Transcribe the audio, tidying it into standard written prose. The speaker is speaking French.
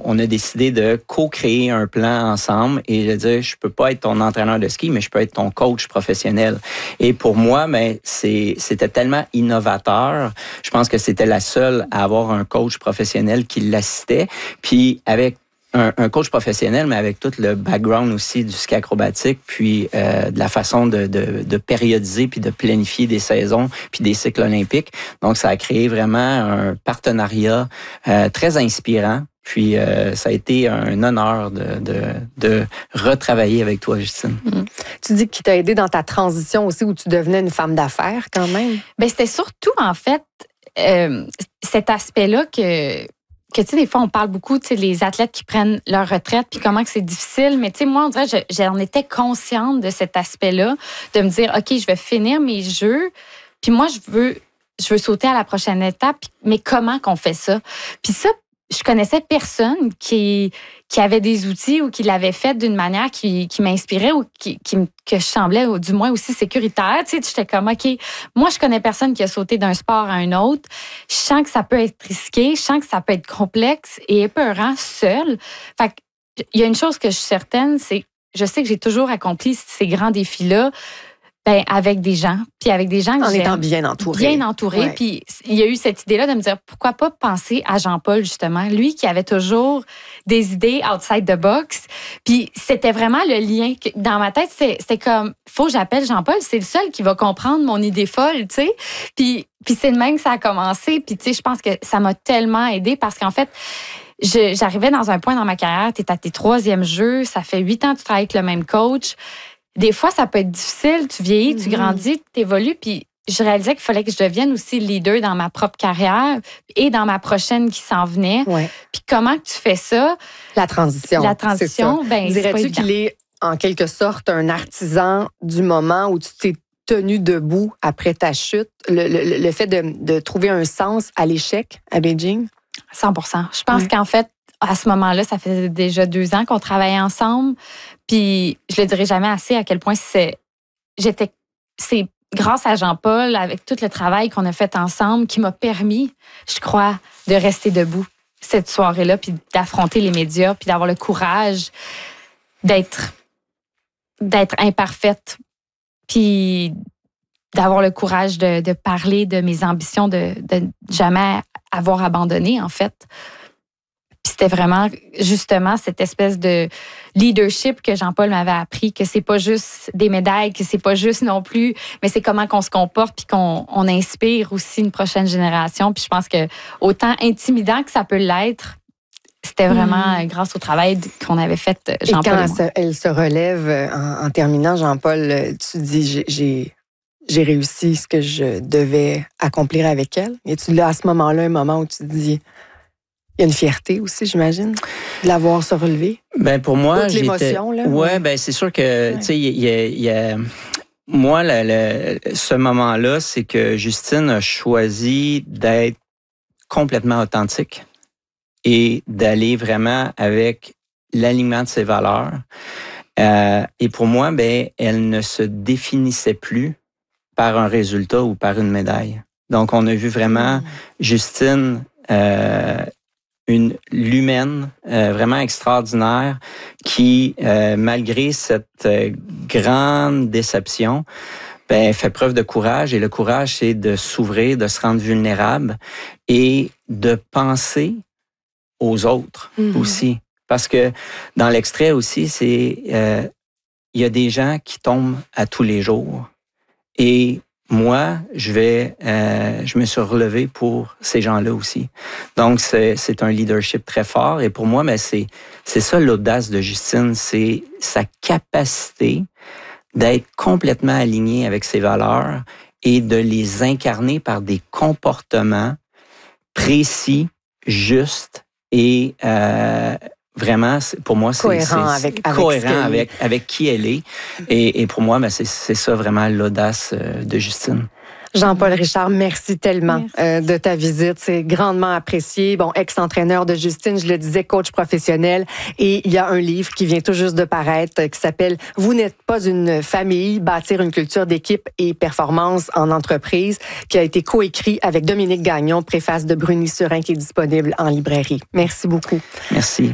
on a décidé de co-créer un plan ensemble et de dire, je peux pas être ton entraîneur de ski, mais je peux être ton coach professionnel. Et pour moi, ben, c'était tellement innovateur. Je pense que c'était la seule à avoir un coach professionnel qui l'assistait. Puis avec un coach professionnel, mais avec tout le background aussi du ski acrobatique, puis de la façon de périodiser puis de planifier des saisons puis des cycles olympiques. Donc, ça a créé vraiment un partenariat très inspirant. Puis, ça a été un honneur de retravailler avec toi, Justine. Tu dis qu'il t'a aidé dans ta transition aussi, où tu devenais une femme d'affaires quand même. Bien, c'était surtout, en fait, cet aspect-là que tu sais, des fois, on parle beaucoup, tu sais, les athlètes qui prennent leur retraite, puis comment que c'est difficile. Mais tu sais, moi, on dirait, j'en étais consciente de cet aspect-là, de me dire, OK, je vais finir mes jeux, puis moi, je veux sauter à la prochaine étape, mais comment qu'on fait ça? Puis ça, je connaissais personne qui avait des outils ou qui l'avait fait d'une manière qui m'inspirait ou que je semblais, ou du moins aussi sécuritaire. Tu sais, j'étais comme, OK, moi, je connais personne qui a sauté d'un sport à un autre. Je sens que ça peut être risqué, je sens que ça peut être complexe et épeurant seul. Fait que, il y a une chose que je suis certaine, c'est que je sais que j'ai toujours accompli ces grands défis-là, ben, avec des gens, puis avec des gens que j'aime. En étant bien entouré. Bien entouré, puis il y a eu cette idée-là de me dire, pourquoi pas penser à Jean-Paul, justement, lui qui avait toujours des idées outside the box, puis c'était vraiment le lien. Dans ma tête, c'était comme, faut que j'appelle Jean-Paul, c'est le seul qui va comprendre mon idée folle, tu sais, puis c'est le même que ça a commencé, puis tu sais, je pense que ça m'a tellement aidée parce qu'en fait, j'arrivais dans un point dans ma carrière, t'es à tes 3e jeux, ça fait 8 ans que tu travailles avec le même coach. Des fois, ça peut être difficile, tu vieillis, tu grandis, tu évolues, puis je réalisais qu'il fallait que je devienne aussi leader dans ma propre carrière et dans ma prochaine qui s'en venait. Ouais. Puis comment que tu fais ça? La transition. Ben, dirais-tu qu'il est en quelque sorte un artisan du moment où tu t'es tenu debout après ta chute? Le fait de trouver un sens à l'échec à Beijing? 100%. Je pense qu'en fait, à ce moment-là, ça faisait déjà 2 ans qu'on travaillait ensemble. Puis je le dirai jamais assez à quel point c'est grâce à Jean-Paul, avec tout le travail qu'on a fait ensemble, qui m'a permis, je crois, de rester debout cette soirée-là, puis d'affronter les médias, puis d'avoir le courage d'être imparfaite, puis d'avoir le courage de parler de mes ambitions, de jamais avoir abandonné, en fait. Puis c'était vraiment, justement, cette espèce de leadership que Jean-Paul m'avait appris, que c'est pas juste des médailles, que c'est pas juste non plus, mais c'est comment qu'on se comporte puis qu'on inspire aussi une prochaine génération. Puis je pense que autant intimidant que ça peut l'être, c'était vraiment grâce au travail qu'on avait fait, Jean-Paul. Et quand elle se relève en terminant, Jean-Paul, tu dis, j'ai réussi ce que je devais accomplir avec elle. Et tu l'as à ce moment-là, un moment où tu te dis... Il y a une fierté aussi, j'imagine, de l'avoir se relever. Ben pour moi, toute l'émotion, là. Ouais, ben c'est sûr que tu sais, il y a moi ce moment-là, c'est que Justine a choisi d'être complètement authentique et d'aller vraiment avec l'alignement de ses valeurs. Et pour moi, ben elle ne se définissait plus par un résultat ou par une médaille. Donc on a vu vraiment Justine l'humaine vraiment extraordinaire qui, malgré cette grande déception, ben, fait preuve de courage. Et le courage, c'est de s'ouvrir, de se rendre vulnérable et de penser aux autres aussi. Parce que dans l'extrait aussi, c'est il y a des gens qui tombent à tous les jours. Et moi, je me suis relevé pour ces gens-là aussi. Donc, c'est un leadership très fort. Et pour moi, ben, c'est ça l'audace de Justine, c'est sa capacité d'être complètement alignée avec ses valeurs et de les incarner par des comportements précis, justes et vraiment, pour moi, c'est cohérent avec qui elle est. Et pour moi, ben, c'est ça vraiment l'audace de Justine. Jean-Paul Richard, merci tellement de ta visite. C'est grandement apprécié. Bon, ex-entraîneur de Justine, je le disais, coach professionnel. Et il y a un livre qui vient tout juste de paraître qui s'appelle « Vous n'êtes pas une famille, bâtir une culture d'équipe et performance en entreprise » qui a été coécrit avec Dominique Gagnon, préface de Bruni Surin qui est disponible en librairie. Merci beaucoup. Merci.